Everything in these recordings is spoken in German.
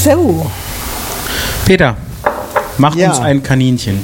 So. Peter, mach uns ein Kaninchen.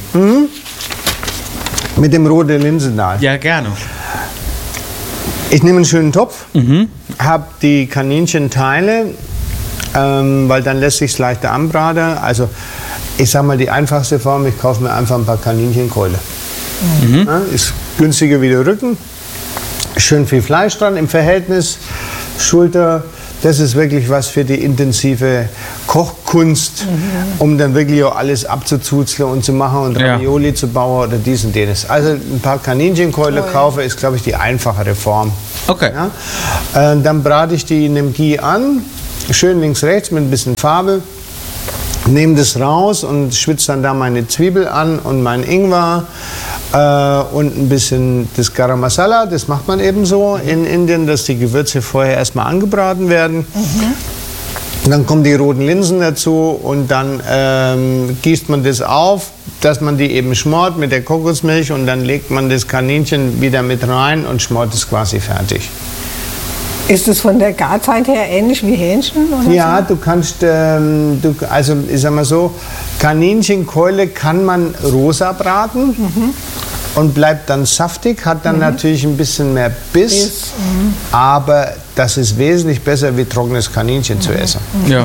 Mit dem roten Linsendahl. Ja, gerne. Ich nehme einen schönen Topf, habe die Kaninchenteile, weil dann lässt sich es leichter anbraten. Also ich sage mal die einfachste Form, ich kaufe mir einfach ein paar Kaninchenkeule. Ja, ist günstiger wie der Rücken. Schön viel Fleisch dran im Verhältnis, Schulter. Das ist wirklich was für die intensive Kochkunst, um dann wirklich auch alles abzuzuzeln und zu machen und Ravioli zu bauen oder dies und jenes. Also ein paar Kaninchenkeule kaufe, ist, glaube ich, die einfachere Form. Okay. Ja? Dann brate ich die in dem Ghee an, schön links, rechts mit ein bisschen Farbe. Nehme das raus und schwitze dann da meine Zwiebel an und mein Ingwer. Und ein bisschen das Garam Masala, das macht man eben so in Indien, dass die Gewürze vorher erstmal angebraten werden. Dann kommen die roten Linsen dazu und dann gießt man das auf, dass man die eben schmort mit der Kokosmilch und dann legt man das Kaninchen wieder mit rein und schmort es quasi fertig. Ist es von der Garzeit her ähnlich wie Hähnchen? Oder ja, du kannst, also ich sag mal so, Kaninchenkeule kann man rosa braten und bleibt dann saftig, hat dann natürlich ein bisschen mehr Biss, aber das ist wesentlich besser wie trockenes Kaninchen zu essen. Ja.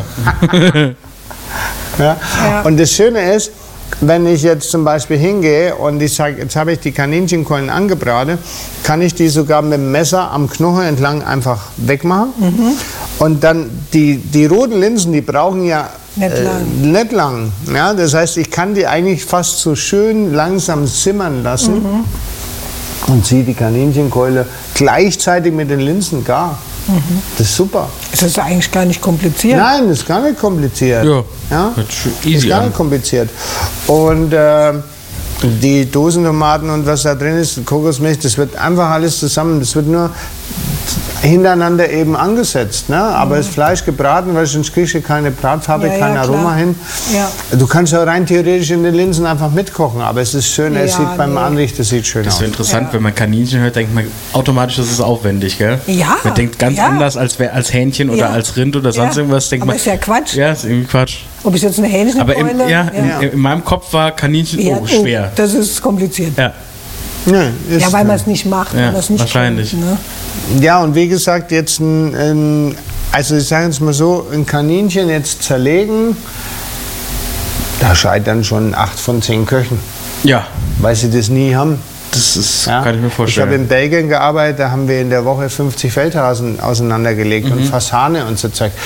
Ja? Und das Schöne ist, wenn ich jetzt zum Beispiel hingehe und ich sage, jetzt habe ich die Kaninchenkeulen angebraten, kann ich die sogar mit dem Messer am Knochen entlang einfach wegmachen. Und dann die roten Linsen, die brauchen ja nicht lang. Ja? Das heißt, ich kann die eigentlich fast so schön langsam simmern lassen und ziehe die Kaninchenkeule gleichzeitig mit den Linsen gar. Das ist super. Ist das eigentlich gar nicht kompliziert? Nein, das ist gar nicht kompliziert. Ja, ist gar nicht kompliziert. Und die Dosentomaten und was da drin ist, Kokosmilch, das wird einfach alles zusammen, das wird nur hintereinander eben angesetzt. Ne? Aber das Fleisch gebraten, weil sonst kriegst du keine Bratfarbe, kein Aroma hin. Ja. Du kannst ja rein theoretisch in den Linsen einfach mitkochen, aber es ist schön, es sieht beim Anrichten sieht schön aus. Das ist so interessant, wenn man Kaninchen hört, denkt man automatisch, das ist aufwendig, gell? Ja. Man denkt ganz anders als Hähnchen oder als Rind oder sonst irgendwas. Denkt aber man, ist ja Quatsch. Ja, ist irgendwie Quatsch. Ob ich jetzt eine Hähnchenkeule... Aber in meinem Kopf war Kaninchen schwer. Das ist kompliziert. Ja. Ja, weil man es nicht macht. Ja, das nicht wahrscheinlich. Kommt, ne? Ja, und wie gesagt, jetzt also ich sage jetzt mal so, ein Kaninchen jetzt zerlegen, da scheitern schon 8 von 10 Köchen. Ja. Weil sie das nie haben. Das ist, kann ich mir vorstellen. Ich habe in Belgien gearbeitet, da haben wir in der Woche 50 Feldhasen auseinandergelegt und Fasane und so Zeug.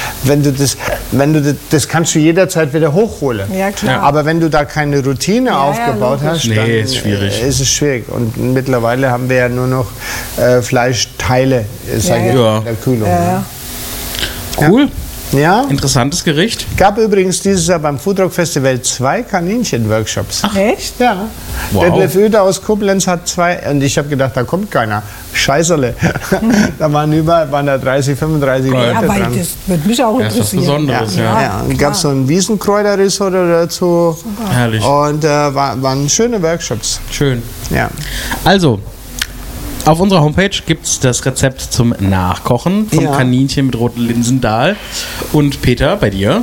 Das kannst du jederzeit wieder hochholen. Ja, klar. Ja. Aber wenn du da keine Routine aufgebaut hast, dann ist schwierig. Ist es schwierig. Und mittlerweile haben wir ja nur noch Fleischteile in der Kühlung. Ja. Cool. Ja. Interessantes Gericht. Gab übrigens dieses Jahr beim Foodrock Festival 2 Kaninchen-Workshops. Ach, echt? Ja. Wow. Detlef Oeder aus Koblenz hat 2 und ich habe gedacht, da kommt keiner. Scheißerle. Da waren da 30, 35 Leute aber dran. Das würde mich auch interessieren. Das ist was Besonderes, ja. Und gab so ein Wiesenkräuterrisotto dazu. Super. Herrlich. Und waren schöne Workshops. Schön. Ja. Also, auf unserer Homepage gibt es das Rezept zum Nachkochen vom Kaninchen mit roten Linsendahl. Und Peter, bei dir?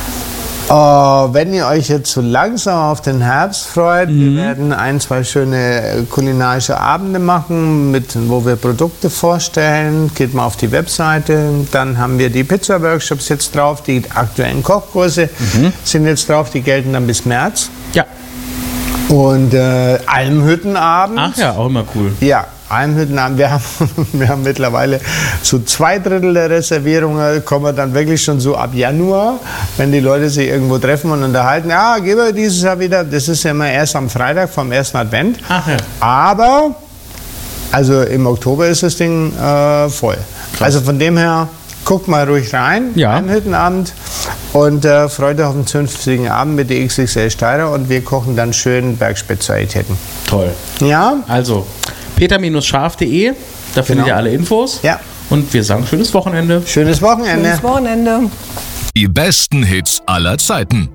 Wenn ihr euch jetzt so langsam auf den Herbst freut, wir werden 1, 2 schöne kulinarische Abende machen, wo wir Produkte vorstellen. Geht mal auf die Webseite. Dann haben wir die Pizza-Workshops jetzt drauf. Die aktuellen Kochkurse sind jetzt drauf. Die gelten dann bis März. Ja. Und Almhüttenabend. Ach ja, auch immer cool. Ja. Almhüttenabend. Wir haben mittlerweile so 2/3 der Reservierungen, kommen dann wirklich schon so ab Januar, wenn die Leute sich irgendwo treffen und unterhalten. Ja, gehen wir dieses Jahr wieder. Das ist ja immer erst am Freitag vom 1. Advent. Ach ja. Aber, also im Oktober ist das Ding voll. Krass. Also von dem her, guckt mal ruhig rein, Almhüttenabend, und freut euch auf den zünftigen Abend mit der XXL Steirer und wir kochen dann schön Bergspezialitäten. Toll. Ja? Also, peter-scharf.de, da findet ihr alle Infos. Ja. Und wir sagen schönes Wochenende. Schönes Wochenende. Schönes Wochenende. Die besten Hits aller Zeiten.